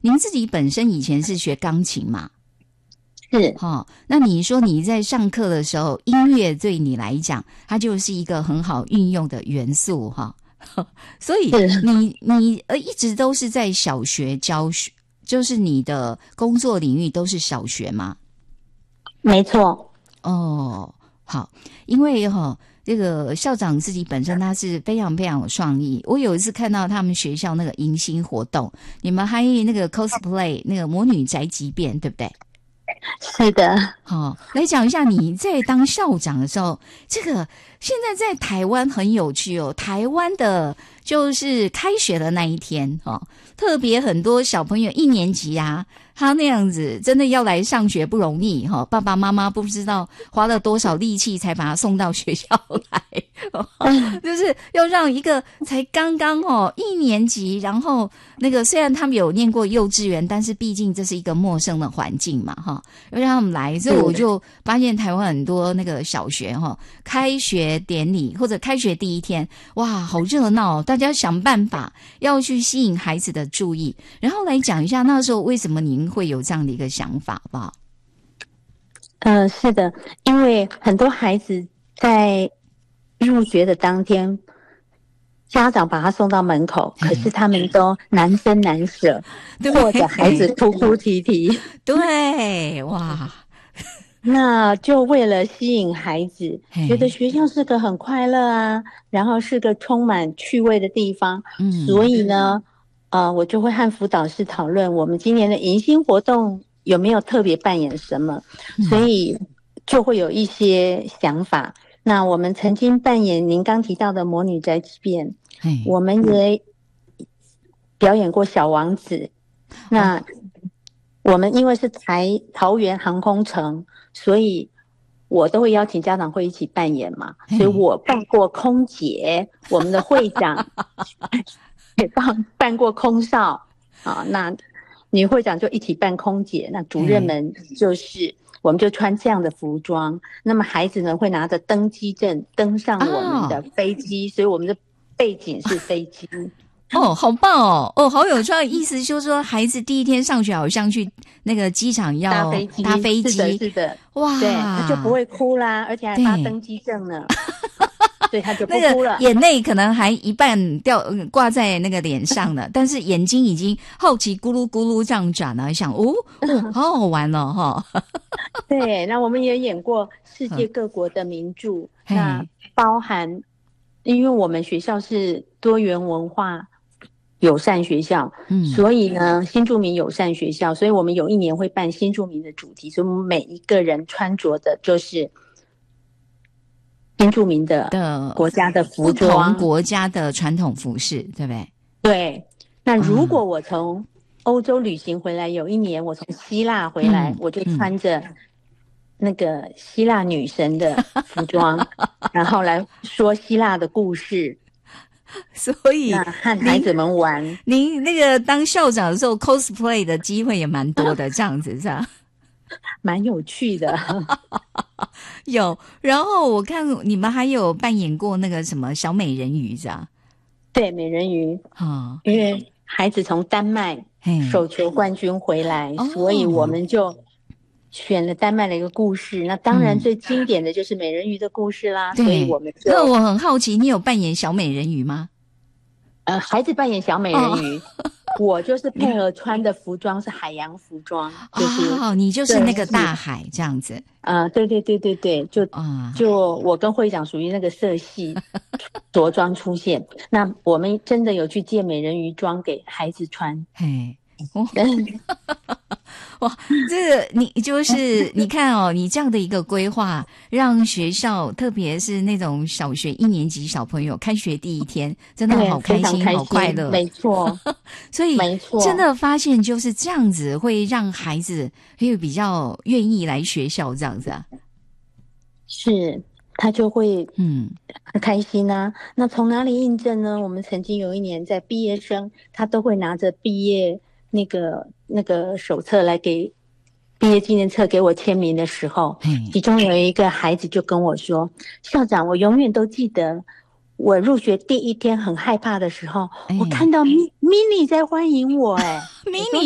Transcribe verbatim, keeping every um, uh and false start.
您自己本身以前是学钢琴嘛？ 是。 哦，那你说你在上课的时候，音乐对你来讲，它就是一个很好运用的元素哈。所以你你呃一直都是在小学教学，就是你的工作领域都是小学吗？ 没错。 哦，好，因为哈、哦。这个校长自己本身他是非常非常有创意。我有一次看到他们学校那个迎新活动，你们还那个 cosplay 那个魔女宅急便，对不对？ 是的。 好、哦，来讲一下你在当校长的时候，这个现在在台湾很有趣哦。台湾的就是开学的那一天哦，特别很多小朋友一年级啊，他那样子真的要来上学不容易哈、哦，爸爸妈妈不知道花了多少力气才把他送到学校来，哦、就是要让一个才刚刚哦一年级，然后那个虽然他们有念过幼稚园，但是毕竟这是一个陌生的环境嘛哈，要让他们来，所以我就发现台湾很多那个小学哈、哦，开学典礼或者开学第一天，哇，好热闹，大家想办法要去吸引孩子的注意，然后来讲一下那时候为什么您会有这样的一个想法，好不好？ 嗯、呃，是的，因为很多孩子在入学的当天，家长把他送到门口，可是他们都难分难舍，或者孩子哭哭啼啼。 对，哇。 那就为了吸引孩子，觉得学校是个很快乐啊，然后是个充满趣味的地方，嗯，所以呢，呃，我就会和辅导室讨论我们今年的迎新活动有没有特别扮演什么，嗯，所以就会有一些想法。那我们曾经扮演您刚提到的魔女宅急便，我们也表演过小王子。那我们因为是台桃园航空城，所以我都会邀请家长会一起扮演嘛，所以我扮过空姐，我们的会长也扮扮过空少啊，那女会长就一起扮空姐，那主任们就是我们就穿这样的服装，那么孩子们会拿着登机证登上我们的飞机，哦，所以我们的背景是飞机。 哦，好棒哦！哦，好有创意，意思就是说，孩子第一天上学好像去那个机场要搭飞机， 搭飞机， 是的，是的， 哇， 对，他就不会哭啦，而且还发登机证呢，所以他就不哭了。 那个眼泪可能还一半掉挂在那个脸上呢，但是眼睛已经好奇咕噜咕噜这样转了，想哦，哦好好玩哦，哈。 对，那我们也演过世界各国的名著，那包含，因为我们学校是多元文化友善学校，嗯，所以呢，新住民友善学校，所以我们有一年会办新住民的主题，所以我们每一个人穿着的就是新住民的的国家的服装， 不同国家的传统服饰，对不对？ 对。那如果我从欧洲旅行回来，有一年我从希腊回来，嗯，我就穿着那个希腊女神的服装，然后来说希腊的故事。 所以和孩子们玩， 您, 您那个当校长的时候 cosplay 的机会也蛮多的，这样子是吧？ 蛮有趣的。 有，然后我看你们还有扮演过那个什么小美人鱼，是吧？ 对，美人鱼，哦，因为孩子从丹麦手球冠军回来，所以我们就选了丹麦的一个故事，那当然最经典的就是美人鱼的故事啦，嗯，所以我们就。 那我很好奇，你有扮演小美人鱼吗？ 呃，孩子扮演小美人鱼，哦，我就是配合穿的服装是海洋服装，就是哦，你就是那个大海这样子。 啊，呃，对对对对对，就啊，就我跟会长属于那个色系着装出现，那我们真的有去借美人鱼装给孩子穿， 嘿。哦，哇，这个你就是你看哦，你这样的一个规划，让学校特别是那种小学一年级小朋友开学第一天，真的好开心，好快乐， 没错。 所以没错，真的发现就是这样子，会让孩子会比较愿意来学校这样子啊。 是。他就会嗯很开心啊。那从哪里印证呢？我们曾经有一年在毕业生，他都会拿着毕业那个那个手册来给毕业纪念册给我签名的时候，其中有一个孩子就跟我说：“校长，我永远都记得我入学第一天很害怕的时候，我看到 Minnie 在欢迎我，哎， Minnie。”